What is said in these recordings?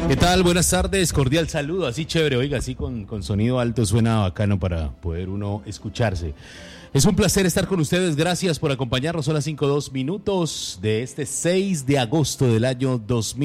¿Qué tal? Buenas tardes, cordial saludo, así chévere, oiga, así con sonido alto suena bacano para poder uno escucharse. Es un placer estar con ustedes, gracias por acompañarnos, son las 5:02 minutos de este 6 de agosto del año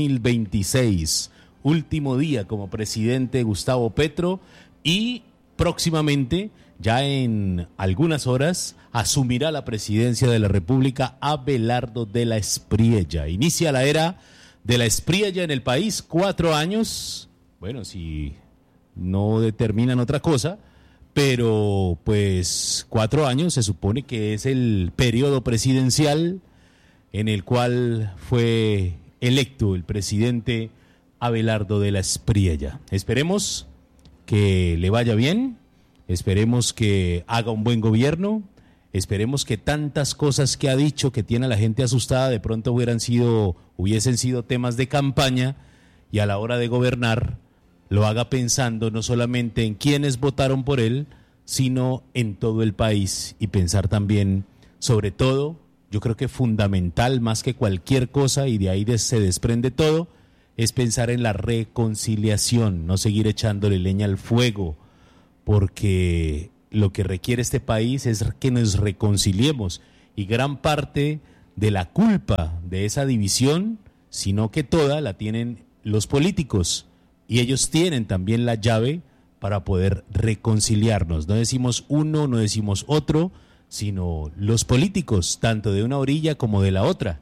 2026, último día como presidente Gustavo Petro y próximamente, ya en algunas horas, asumirá la presidencia de la República Abelardo de la Espriella. Inicia la era de la Espriella en el país, 4 años, bueno, si no determinan otra cosa, pero pues 4 años se supone que es el periodo presidencial en el cual fue electo el presidente Abelardo de la Espriella. Esperemos que le vaya bien, esperemos que haga un buen gobierno, esperemos que tantas cosas que ha dicho que tiene a la gente asustada de pronto hubiesen sido temas de campaña y a la hora de gobernar lo haga pensando no solamente en quienes votaron por él, sino en todo el país y pensar también, sobre todo, yo creo que fundamental más que cualquier cosa y de ahí se desprende todo, es pensar en la reconciliación, no seguir echándole leña al fuego, porque lo que requiere este país es que nos reconciliemos y gran parte de la culpa de esa división, sino que toda la tienen los políticos y ellos tienen también la llave para poder reconciliarnos. No decimos uno, no decimos otro, sino los políticos, tanto de una orilla como de la otra.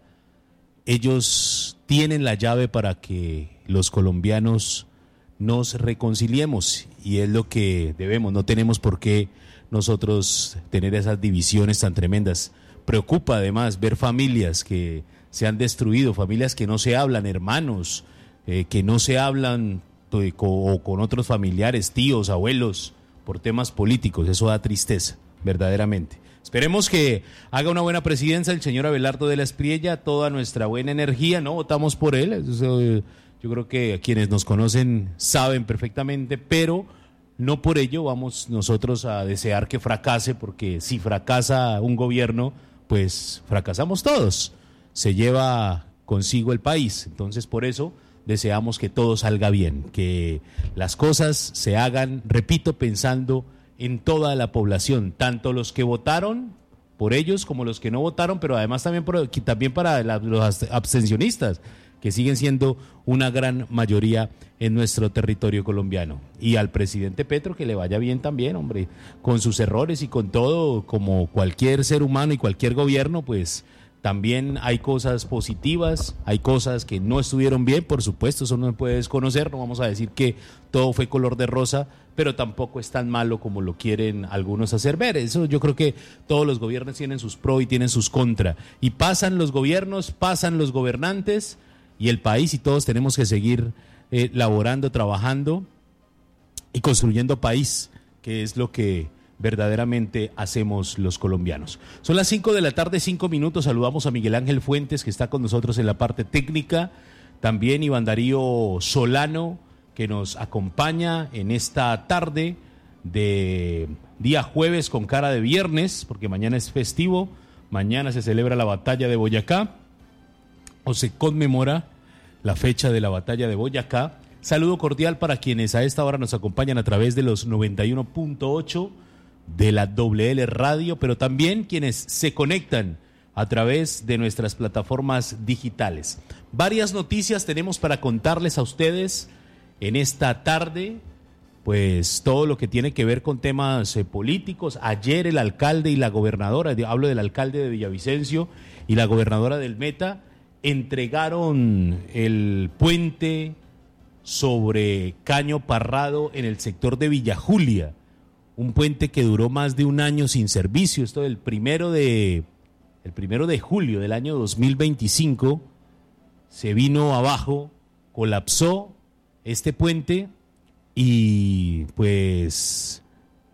Ellos tienen la llave para que los colombianos nos reconciliemos y es lo que debemos, no tenemos por qué nosotros tener esas divisiones tan tremendas. Preocupa además ver familias que se han destruido, familias que no se hablan, hermanos, que no se hablan o con otros familiares, tíos, abuelos, por temas políticos. Eso da tristeza, verdaderamente. Esperemos que haga una buena presidencia el señor Abelardo de la Espriella, toda nuestra buena energía, no votamos por él, eso, yo creo que quienes nos conocen saben perfectamente, pero no por ello vamos nosotros a desear que fracase, porque si fracasa un gobierno, pues fracasamos todos, se lleva consigo el país, entonces por eso deseamos que todo salga bien, que las cosas se hagan, repito, pensando en toda la población, tanto los que votaron por ellos como los que no votaron, pero además también para los abstencionistas, que siguen siendo una gran mayoría en nuestro territorio colombiano. Y al presidente Petro que le vaya bien también, hombre, con sus errores y con todo, como cualquier ser humano y cualquier gobierno, pues también hay cosas positivas, hay cosas que no estuvieron bien, por supuesto, eso no se puede desconocer, no vamos a decir que todo fue color de rosa, pero tampoco es tan malo como lo quieren algunos hacer ver. Eso yo creo que todos los gobiernos tienen sus pros y tienen sus contras, y pasan los gobiernos, pasan los gobernantes, y el país y todos tenemos que seguir laborando, trabajando y construyendo país, que es lo que verdaderamente hacemos los colombianos. Son las 5 de la tarde, 5 minutos, saludamos a Miguel Ángel Fuentes, que está con nosotros en la parte técnica, también Iván Darío Solano, que nos acompaña en esta tarde de día jueves con cara de viernes, porque mañana es festivo, mañana se celebra la batalla de Boyacá, o se conmemora la fecha de la batalla de Boyacá. Saludo cordial para quienes a esta hora nos acompañan a través de los 91.8 de la WL Radio, pero también quienes se conectan a través de nuestras plataformas digitales. Varias noticias tenemos para contarles a ustedes en esta tarde, pues todo lo que tiene que ver con temas políticos. Ayer el alcalde y la gobernadora, hablo del alcalde de Villavicencio y la gobernadora del Meta, entregaron el puente sobre Caño Parrado en el sector de Villa Julia, un puente que duró más de un año sin servicio. Esto el primero de julio del año 2025 se vino abajo, colapsó este puente y pues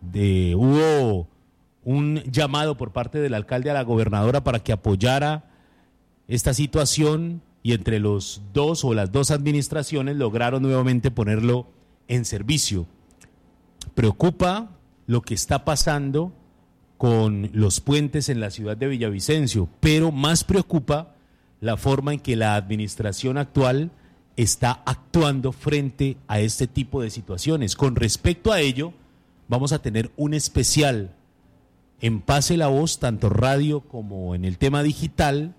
hubo un llamado por parte del alcalde a la gobernadora para que apoyara esta situación y entre los dos o las dos administraciones lograron nuevamente ponerlo en servicio. Preocupa lo que está pasando con los puentes en la ciudad de Villavicencio, pero más preocupa la forma en que la administración actual está actuando frente a este tipo de situaciones. Con respecto a ello, vamos a tener un especial en Pase la Voz, tanto radio como en el tema digital,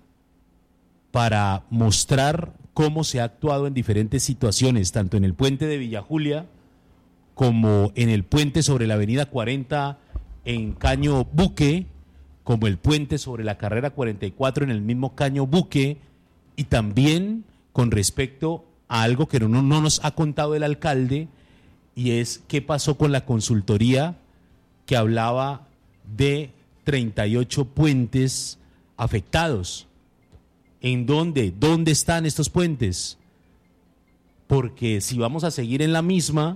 para mostrar cómo se ha actuado en diferentes situaciones, tanto en el puente de Villa Julia como en el puente sobre la avenida 40 en Caño Buque, como el puente sobre la carrera 44 en el mismo Caño Buque, y también con respecto a algo que no nos ha contado el alcalde, y es qué pasó con la consultoría que hablaba de 38 puentes afectados. ¿En dónde? ¿Dónde están estos puentes? Porque si vamos a seguir en la misma,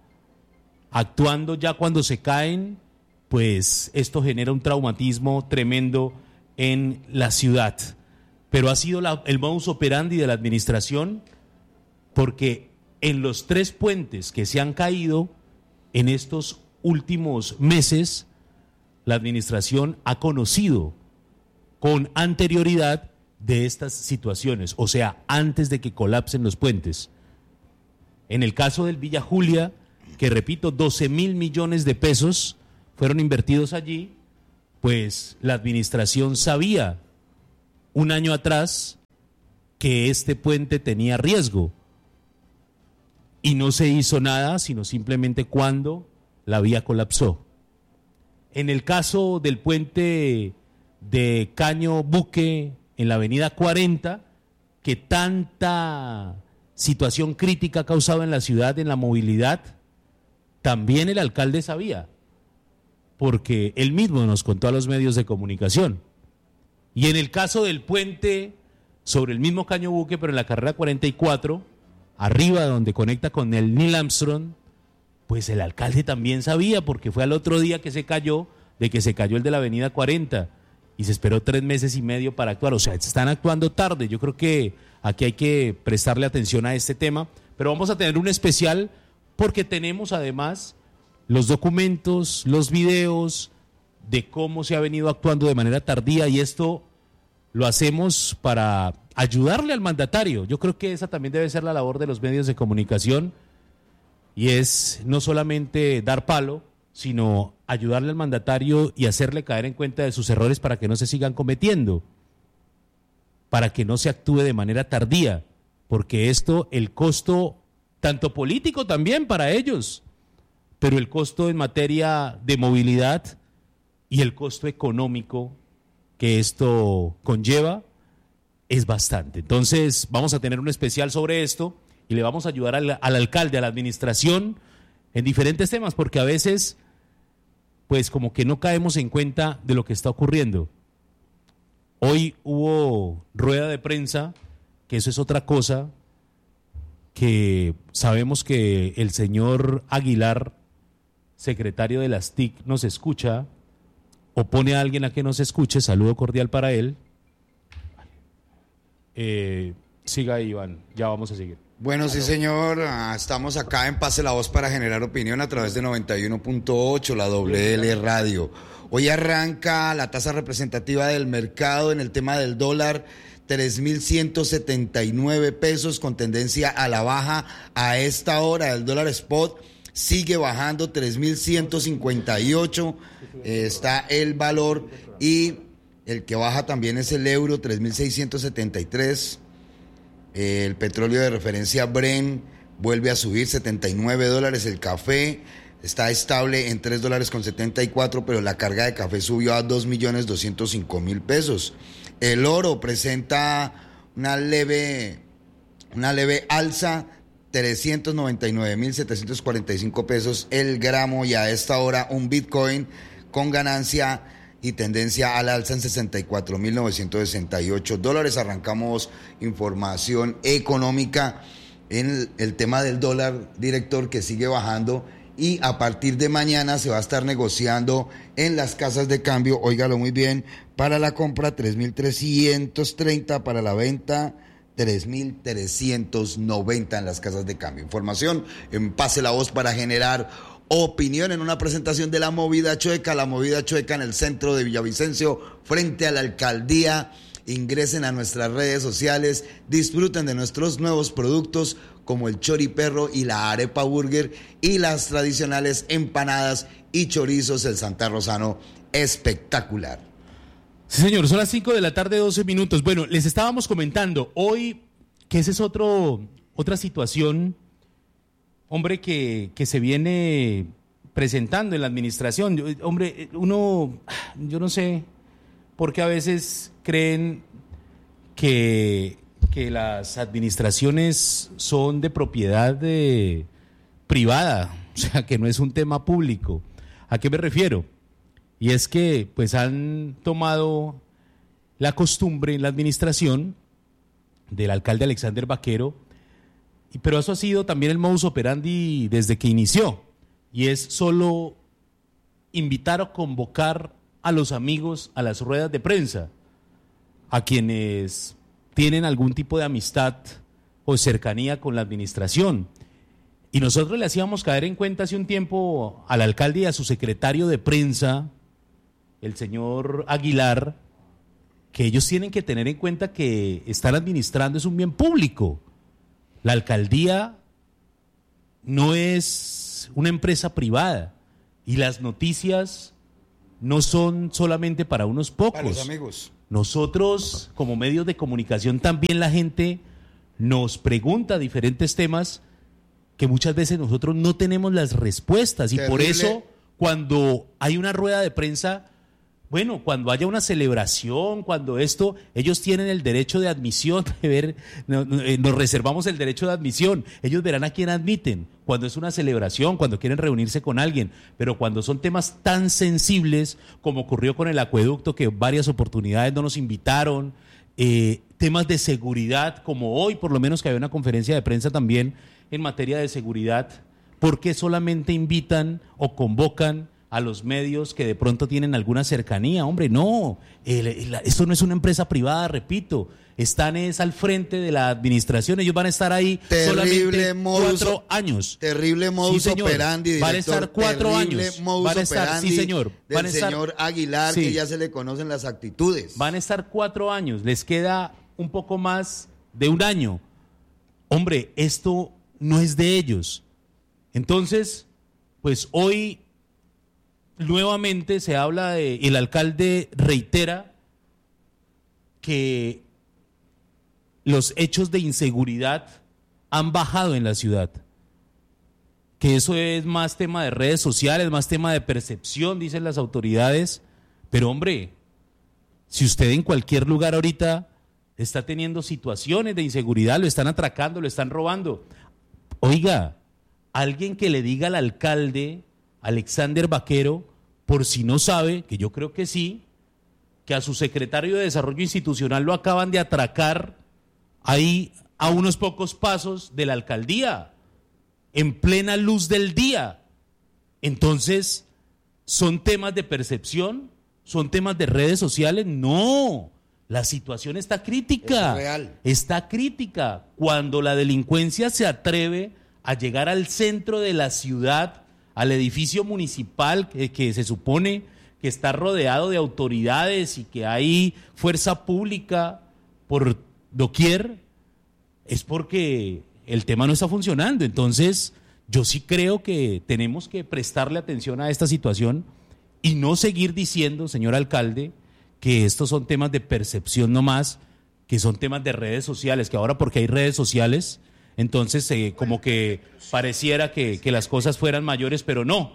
actuando ya cuando se caen, pues esto genera un traumatismo tremendo en la ciudad. Pero ha sido el modus operandi de la administración, porque en los 3 puentes que se han caído en estos últimos meses, la administración ha conocido con anterioridad de estas situaciones, o sea, antes de que colapsen los puentes. En el caso del Villa Julia, que repito, 12.000 millones de pesos fueron invertidos allí, pues la administración sabía un año atrás que este puente tenía riesgo y no se hizo nada, sino simplemente cuando la vía colapsó. En el caso del puente de Caño Buque en la avenida 40, que tanta situación crítica ha causado en la ciudad, en la movilidad, también el alcalde sabía, porque él mismo nos contó a los medios de comunicación. Y en el caso del puente sobre el mismo Caño Buque, pero en la carrera 44, arriba donde conecta con el Neil Armstrong, pues el alcalde también sabía, porque fue al otro día que se cayó el de la avenida 40, y se esperó 3 meses y medio para actuar. O sea, están actuando tarde. Yo creo que aquí hay que prestarle atención a este tema, pero vamos a tener un especial porque tenemos además los documentos, los videos de cómo se ha venido actuando de manera tardía, y esto lo hacemos para ayudarle al mandatario. Yo creo que esa también debe ser la labor de los medios de comunicación, y es no solamente dar palo, sino ayudarle al mandatario y hacerle caer en cuenta de sus errores para que no se sigan cometiendo, para que no se actúe de manera tardía, porque esto, el costo, tanto político también para ellos, pero el costo en materia de movilidad y el costo económico que esto conlleva es bastante. Entonces vamos a tener un especial sobre esto y le vamos a ayudar al alcalde, a la administración, en diferentes temas, porque a veces pues como que no caemos en cuenta de lo que está ocurriendo. Hoy hubo rueda de prensa, que eso es otra cosa, que sabemos que el señor Aguilar, secretario de las TIC, nos escucha, o pone a alguien a que nos escuche. Saludo cordial para él. Siga, Iván, ya vamos a seguir. Bueno, sí, señor, estamos acá en Pase la Voz para generar opinión a través de 91.8, la WL Radio. Hoy arranca la tasa representativa del mercado en el tema del dólar, 3.179 pesos con tendencia a la baja a esta hora. El dólar spot sigue bajando, 3.158 está el valor, y el que baja también es el euro, 3.673. El petróleo de referencia Brent vuelve a subir, $79. El café está estable en $3.74, pero la carga de café subió a 2.205.000 pesos. El oro presenta una leve alza, 399.745 pesos el gramo, y a esta hora un Bitcoin con ganancia y tendencia al alza en $64.968. Arrancamos información económica en el tema del dólar, director, que sigue bajando, y a partir de mañana se va a estar negociando en las casas de cambio, óigalo muy bien, para la compra 3.330, para la venta 3.390 en las casas de cambio. Información en Pase la Voz para generar opinión, en una presentación de la Movida Chueca en el centro de Villavicencio, frente a la alcaldía ingresen a nuestras redes sociales, disfruten de nuestros nuevos productos como el choriperro y la arepa burger y las tradicionales empanadas y chorizos el Santa Rosano espectacular. Sí, señor, son las 5 de la tarde, 12 minutos. Bueno, les estábamos comentando hoy que esa es otra situación, hombre, que se viene presentando en la administración. Hombre, yo no sé por qué a veces creen que las administraciones son de propiedad privada, o sea, que no es un tema público. ¿A qué me refiero? Y es que pues han tomado la costumbre en la administración del alcalde Alexander Baquero, pero eso ha sido también el modus operandi desde que inició, y es solo invitar o convocar a los amigos a las ruedas de prensa, a quienes tienen algún tipo de amistad o cercanía con la administración. Y nosotros le hacíamos caer en cuenta hace un tiempo al alcalde y a su secretario de prensa, el señor Aguilar, que ellos tienen que tener en cuenta que están administrando es un bien público. La alcaldía no es una empresa privada y las noticias no son solamente para unos pocos. Para los amigos. Nosotros, como medios de comunicación, también la gente nos pregunta diferentes temas que muchas veces nosotros no tenemos las respuestas. Y terrible. Por eso, cuando hay una rueda de prensa, bueno, cuando haya una celebración, cuando esto, ellos tienen el derecho de admisión, nos reservamos el derecho de admisión, ellos verán a quién admiten, cuando es una celebración, cuando quieren reunirse con alguien, pero cuando son temas tan sensibles como ocurrió con el acueducto, que varias oportunidades no nos invitaron, temas de seguridad, como hoy por lo menos que había una conferencia de prensa también en materia de seguridad, ¿por qué solamente invitan o convocan a los medios que de pronto tienen alguna cercanía? Hombre, no, esto no es una empresa privada, repito, están al frente de la administración, ellos van a estar ahí solamente 4 años. Terrible modus operandi, director. Van a estar 4 años. Van a estar, sí, señor. Del señor Aguilar, sí, que ya se le conocen las actitudes. Van a estar 4 años, les queda un poco más de un año. Hombre, esto no es de ellos. Entonces, pues hoy nuevamente se habla el alcalde reitera que los hechos de inseguridad han bajado en la ciudad, que eso es más tema de redes sociales, más tema de percepción, dicen las autoridades, pero hombre, si usted en cualquier lugar ahorita está teniendo situaciones de inseguridad, lo están atracando, lo están robando, oiga, alguien que le diga al alcalde Alexander Baquero, por si no sabe, que yo creo que sí, que a su secretario de Desarrollo Institucional lo acaban de atracar ahí a unos pocos pasos de la alcaldía, en plena luz del día. Entonces, ¿son temas de percepción? ¿Son temas de redes sociales? No, la situación está crítica. Es real. Está crítica. Cuando la delincuencia se atreve a llegar al centro de la ciudad, al edificio municipal que se supone que está rodeado de autoridades y que hay fuerza pública por doquier, es porque el tema no está funcionando. Entonces, yo sí creo que tenemos que prestarle atención a esta situación y no seguir diciendo, señor alcalde, que estos son temas de percepción nomás, que son temas de redes sociales, que ahora porque hay redes sociales, entonces como que pareciera que las cosas fueran mayores, pero no.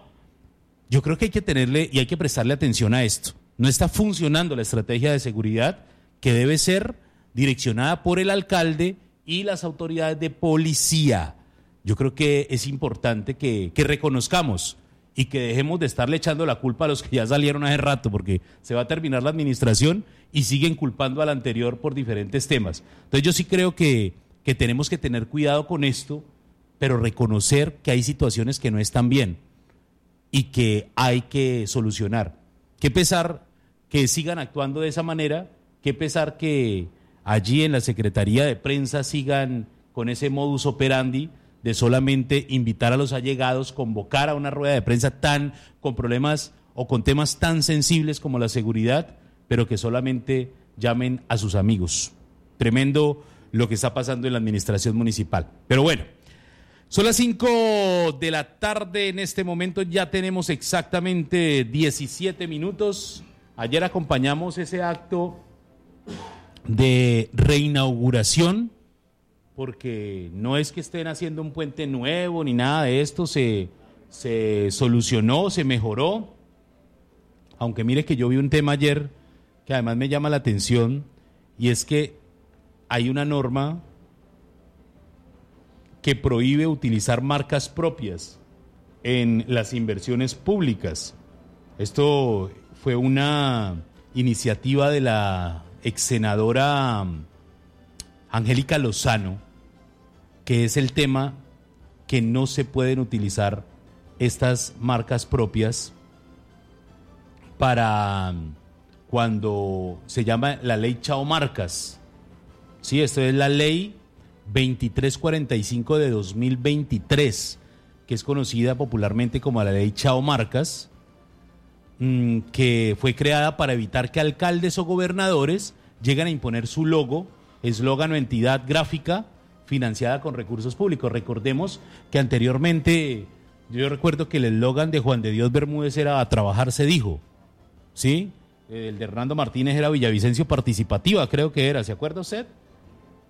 Yo creo que hay que tenerle y hay que prestarle atención a esto. No está funcionando la estrategia de seguridad que debe ser direccionada por el alcalde y las autoridades de policía. Yo creo que es importante que reconozcamos y que dejemos de estarle echando la culpa a los que ya salieron hace rato, porque se va a terminar la administración y siguen culpando al anterior por diferentes temas. Entonces yo sí creo que tenemos que tener cuidado con esto, pero reconocer que hay situaciones que no están bien y que hay que solucionar. Qué pesar que sigan actuando de esa manera, qué pesar que allí en la Secretaría de Prensa sigan con ese modus operandi de solamente invitar a los allegados, convocar a una rueda de prensa con problemas o con temas tan sensibles como la seguridad, pero que solamente llamen a sus amigos. Tremendo lo que está pasando en la administración municipal. Pero bueno, son las 5 de la tarde en este momento, ya tenemos exactamente 17 minutos. Ayer acompañamos ese acto de reinauguración, porque no es que estén haciendo un puente nuevo ni nada de esto, se solucionó, se mejoró. Aunque mire que yo vi un tema ayer que además me llama la atención, y es que hay una norma que prohíbe utilizar marcas propias en las inversiones públicas. Esto fue una iniciativa de la ex senadora Angélica Lozano, que es el tema que no se pueden utilizar estas marcas propias para cuando se llama la ley Chao Marcas. Sí, esto es la ley 2345 de 2023, que es conocida popularmente como la ley Chao Marcas, que fue creada para evitar que alcaldes o gobernadores lleguen a imponer su logo, eslogan o entidad gráfica financiada con recursos públicos. Recordemos que anteriormente, yo recuerdo que el eslogan de Juan de Dios Bermúdez era "A trabajar se dijo", ¿sí? El de Hernando Martínez era "Villavicencio Participativa", creo que era, ¿se acuerda usted?